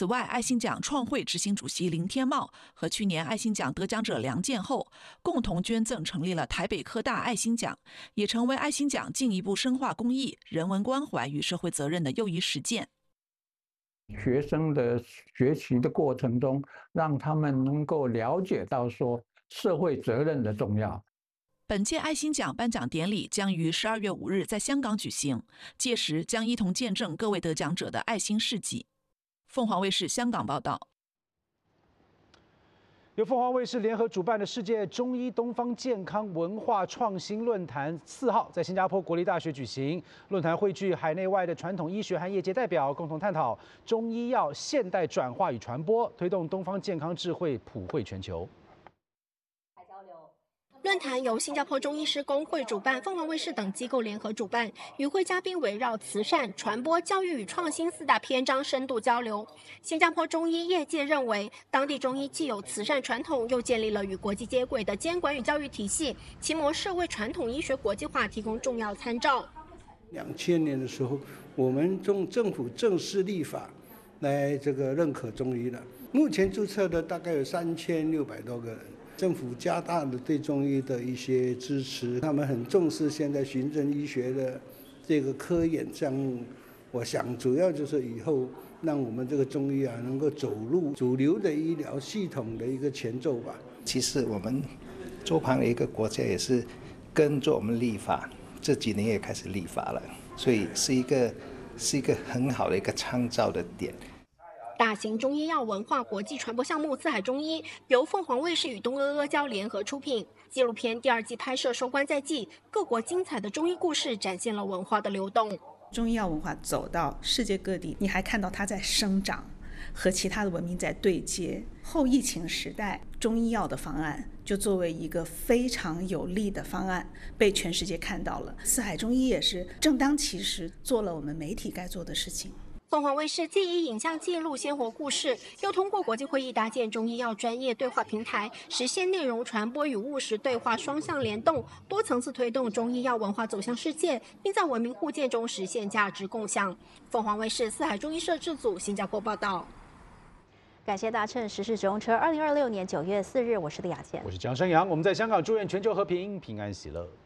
此外，爱心奖创会执行主席林天茂和去年爱心奖得奖者梁建厚共同捐赠成立了台北科大爱心奖，也成为爱心奖进一步深化公益、人文关怀与社会责任的又一实践。 学生的学习的过程中，让他们能够了解到说社会责任的重要。 本届爱心奖颁奖典礼将于12月5日在香港举行，届时将一同见证各位得奖者的爱心事迹。凤凰卫视香港报道。 由凤凰卫视联合主办的世界中医东方健康文化创新论坛4号在新加坡国立大学举行。论坛汇聚海内外的传统医学和业界代表，共同探讨中医药现代转化与传播，推动东方健康智慧普惠全球。 论坛由新加坡中医师工会主办，凤凰卫视等机构联合主办。与会嘉宾围绕慈善、传播、教育与创新4大篇章深度交流。新加坡中医业界认为，当地中医既有慈善传统，又建立了与国际接轨的监管与教育体系，其模式为传统医学国际化提供重要参照。 2000年的时候，我们政府正式立法来认可中医了。目前注册的大概有3600多个人。政府加大了对中医的一些支持，他们很重视现在循证医学的这个科研项目。我想主要就是以后让我们这个中医能够走入主流的医疗系统的一个前奏吧。 其实我们周旁的一个国家也是跟着我们立法，这几年也开始立法了，所以是一个很好的一个参照的点。 大型中医药文化国际传播项目《四海中医》由凤凰卫视与东阿阿胶联合出品。纪录片第2季拍摄收官在即，各国精彩的中医故事展现了文化的流动。 中医药文化走到世界各地，你还看到它在生长，和其他的文明在对接。后疫情时代，中医药的方案就作为一个非常有利的方案，被全世界看到了。四海中医也是正当其时做了我们媒体该做的事情。 凤凰卫视既以影像记录鲜活故事，又通过国际会议搭建中医药专业对话平台，实现内容传播与务实对话双向联动，多层次推动中医药文化走向世界，并在文明互鉴中实现价值共享。凤凰卫视四海中医社制组新加坡报道。 感谢搭乘时事直通车。2026年9月4日，我是李雅倩， 我是江生阳。我们在香港祝愿全球和平、平安喜乐。